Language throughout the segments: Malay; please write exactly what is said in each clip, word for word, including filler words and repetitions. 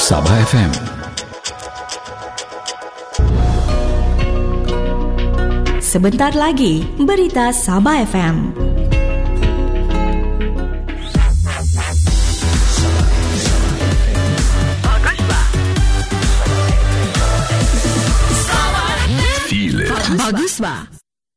Sabah F M. Sebentar lagi, berita Sabah F M. Feel it. Bagus ba?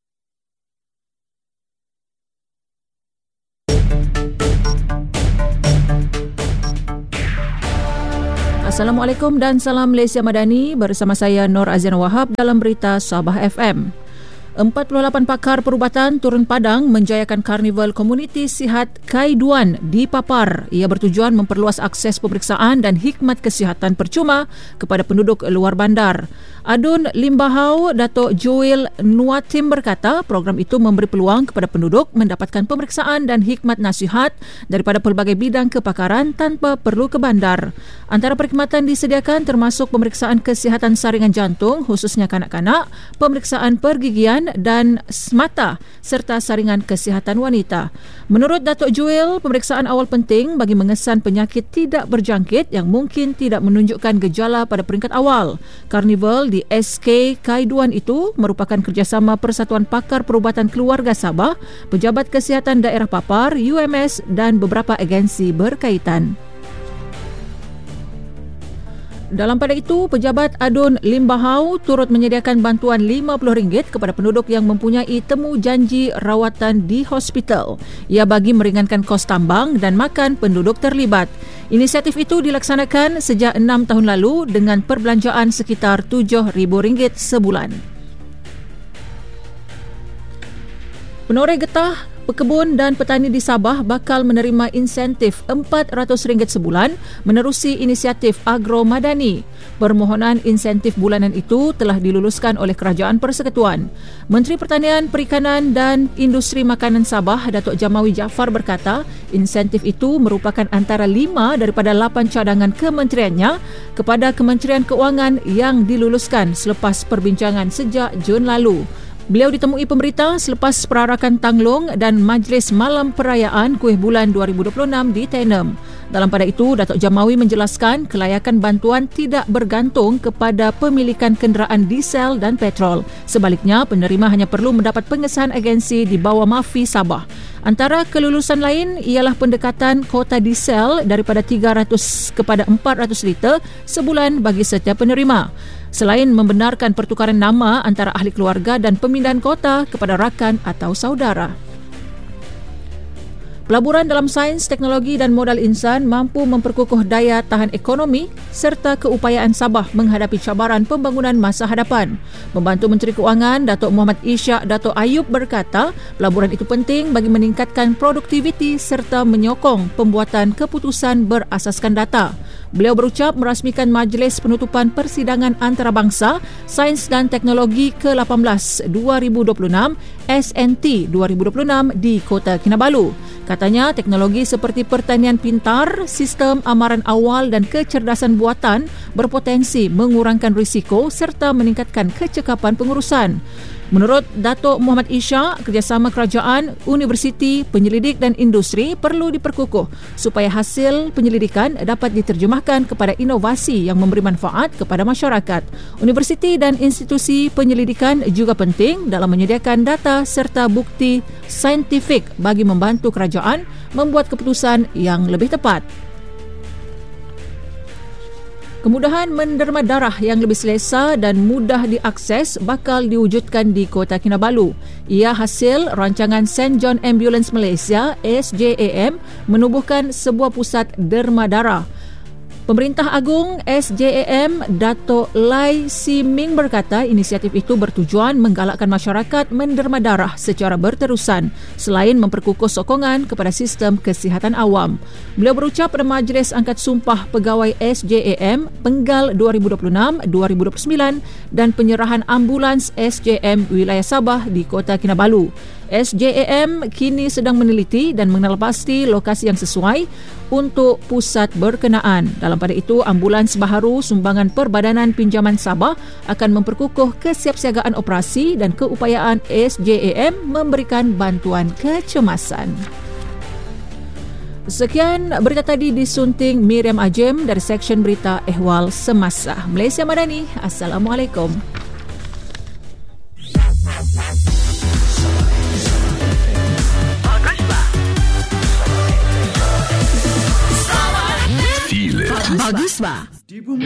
Assalamualaikum dan salam Malaysia Madani, bersama saya Nur Aziana Wahab dalam berita Sabah F M. empat puluh lapan pakar perubatan turun padang menjayakan Karnival Komuniti Sihat Kaiduan di Papar. Ia bertujuan memperluas akses pemeriksaan dan khidmat kesihatan percuma kepada penduduk luar bandar. Adun Limbahau, Datuk Joel Nuatim berkata program itu memberi peluang kepada penduduk mendapatkan pemeriksaan dan khidmat nasihat daripada pelbagai bidang kepakaran tanpa perlu ke bandar. Antara perkhidmatan disediakan termasuk pemeriksaan kesihatan saringan jantung khususnya kanak-kanak, pemeriksaan pergigian dan mata serta saringan kesihatan wanita. Menurut Datuk Joel, pemeriksaan awal penting bagi mengesan penyakit tidak berjangkit yang mungkin tidak menunjukkan gejala pada peringkat awal. Karnival di S K Kaiduan itu merupakan kerjasama Persatuan Pakar Perubatan Keluarga Sabah, Pejabat Kesihatan Daerah Papar, U M S dan beberapa agensi berkaitan. Dalam pada itu, Pejabat Adun Limbahau turut menyediakan bantuan lima puluh ringgit kepada penduduk yang mempunyai temu janji rawatan di hospital. Ia bagi meringankan kos tambang dan makan penduduk terlibat. Inisiatif itu dilaksanakan sejak enam tahun lalu dengan perbelanjaan sekitar tujuh ribu ringgit sebulan. Penoreh getah, pekebun dan petani di Sabah bakal menerima insentif empat ratus ringgit sebulan menerusi inisiatif Agro Madani. Permohonan insentif bulanan itu telah diluluskan oleh Kerajaan Persekutuan. Menteri Pertanian, Perikanan dan Industri Makanan Sabah, Datuk Jamawi Jaafar berkata, insentif itu merupakan antara lima daripada lapan cadangan kementeriannya kepada Kementerian Keuangan yang diluluskan selepas perbincangan sejak Jun lalu. Beliau ditemui pemberita selepas perarakan Tanglong dan Majlis Malam Perayaan Kuih Bulan dua ribu dua puluh enam di Tenem. Dalam pada itu, Datuk Jamawi menjelaskan kelayakan bantuan tidak bergantung kepada pemilikan kenderaan diesel dan petrol. Sebaliknya, penerima hanya perlu mendapat pengesahan agensi di bawah Mafi Sabah. Antara kelulusan lain ialah pendekatan kota diesel daripada tiga ratus kepada empat ratus liter sebulan bagi setiap penerima. Selain membenarkan pertukaran nama antara ahli keluarga dan pemindahan kota kepada rakan atau saudara. Pelaburan dalam sains, teknologi dan modal insan mampu memperkukuh daya tahan ekonomi serta keupayaan Sabah menghadapi cabaran pembangunan masa hadapan. Membantu Menteri Keuangan, Datuk Muhammad Ishak Datuk Ayub berkata, pelaburan itu penting bagi meningkatkan produktiviti serta menyokong pembuatan keputusan berasaskan data. Beliau berucap merasmikan Majlis Penutupan Persidangan Antarabangsa Sains dan Teknologi ke lapan belas dua ribu dua puluh enam S N T dua ribu dua puluh enam di Kota Kinabalu. Katanya teknologi seperti pertanian pintar, sistem amaran awal dan kecerdasan buatan berpotensi mengurangkan risiko serta meningkatkan kecekapan pengurusan. Menurut Datuk Muhammad Ishak, kerjasama kerajaan, universiti, penyelidik dan industri perlu diperkukuh supaya hasil penyelidikan dapat diterjemahkan kepada inovasi yang memberi manfaat kepada masyarakat. Universiti dan institusi penyelidikan juga penting dalam menyediakan data serta bukti saintifik bagi membantu kerajaan membuat keputusan yang lebih tepat. Kemudahan menderma darah yang lebih selesa dan mudah diakses bakal diwujudkan di Kota Kinabalu. Ia hasil rancangan Saint John Ambulance Malaysia S J A M menubuhkan sebuah pusat derma darah. Pemerintah Agung S J A M Dato' Lai Si Ming berkata inisiatif itu bertujuan menggalakkan masyarakat menderma darah secara berterusan selain memperkukuh sokongan kepada sistem kesihatan awam. Beliau berucap pada Majlis Angkat Sumpah Pegawai S J A M Penggal dua ribu dua puluh enam dua ribu dua puluh sembilan dan penyerahan ambulans S J A M wilayah Sabah di Kota Kinabalu. S J A M kini sedang meneliti dan mengenal pasti lokasi yang sesuai untuk pusat berkenaan. Dalam pada itu, ambulans baharu sumbangan Perbadanan Pinjaman Sabah akan memperkukuh kesiapsiagaan operasi dan keupayaan S J A M memberikan bantuan kecemasan. Sekian berita tadi disunting Miriam Ajem dari Seksyen Berita Ehwal Semasa. Malaysia Madani, Assalamualaikum. Feel it. Bagus ba?